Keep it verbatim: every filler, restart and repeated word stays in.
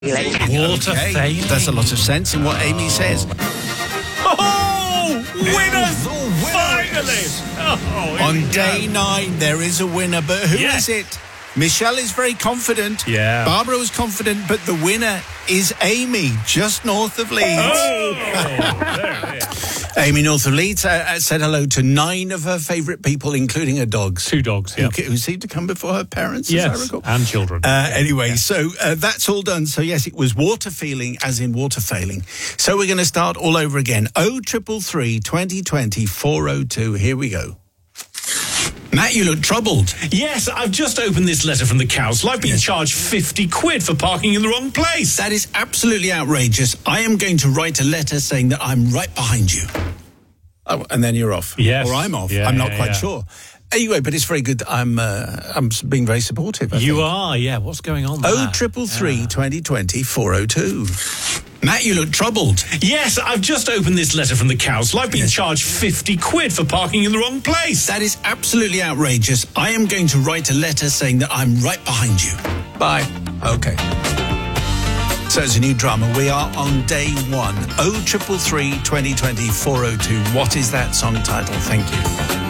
Water okay. failing. There's a lot of sense in what Amy says. Oh, winner! Finally! Oh, here On we day go. nine, there is a winner, but who is Yes. it? Michelle is very confident. Yeah. Barbara was confident, but the winner is Amy, just north of Leeds. Oh, there it is. Amy, north of Leeds, uh, uh, said hello to nine of her favourite people, including her dogs. Two dogs, yeah. Who, who seemed to come before her parents, as I Yes, recall. and children. Uh, anyway, so uh, that's all done. So, yes, it was water feeling, as in water failing. So we're going to start all over again. oh triple three, twenty twenty, four oh two. Here we go. Matt, you look troubled. Yes, I've just opened this letter from the council. I've been charged fifty quid for parking in the wrong place. That is absolutely outrageous. I am going to write a letter saying that I'm right behind you. Oh, and then you're off. Yes. Or I'm off. Yeah, I'm not yeah, quite yeah. sure. Anyway, but it's very good. I'm uh, I'm being very supportive. I You think. are, yeah. What's going on there? Oh triple three, twenty twenty, four oh two. Matt, you look troubled. Yes, I've just opened this letter from the council. I've been charged fifty quid for parking in the wrong place. That is absolutely outrageous. I am going to write a letter saying that I'm right behind you. Bye. Okay. So it's a new drama. We are on day one. oh triple three, twenty twenty, four oh two. What is that song title? Thank you.